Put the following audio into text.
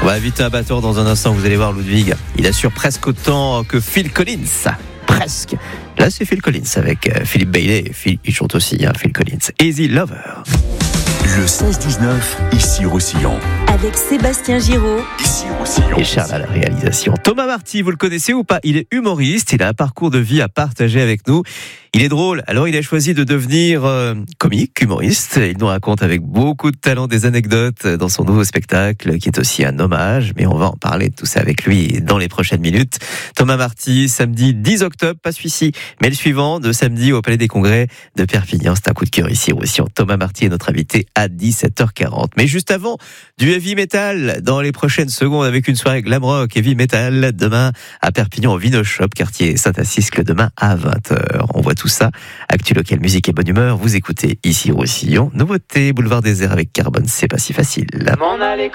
On va inviter un batteur dans un instant, vous allez voir Ludwig. Il assure presque autant que Phil Collins. Presque. Là, c'est Phil Collins avec Philippe Bailey. Il chante aussi, Phil Collins. Easy Lover. Le 16-19, ici Roussillon. Avec Sébastien Giraud. Ici Roussillon. Et Charles à la réalisation. Thomas Marty, vous le connaissez ou pas? Il est humoriste, il a un parcours de vie à partager avec nous. Il est drôle, alors il a choisi de devenir comique, humoriste. Il nous raconte avec beaucoup de talent des anecdotes dans son nouveau spectacle, qui est aussi un hommage. Mais on va en parler de tout ça avec lui dans les prochaines minutes. Thomas Marty, samedi 10 octobre, pas celui-ci, mais le suivant, de samedi au Palais des Congrès de Perpignan. C'est un coup de cœur ici aussi. Thomas Marty est notre invité à 17h40. Mais juste avant, du heavy metal dans les prochaines secondes avec une soirée glam rock heavy metal demain à Perpignan au Vino Shop, quartier Saint-Assiscle, demain à 20h. On voit tout ça. Actu local, musique et bonne humeur. Vous écoutez ici Roussillon. Nouveauté, Boulevard Désert avec Carbone, c'est pas si facile.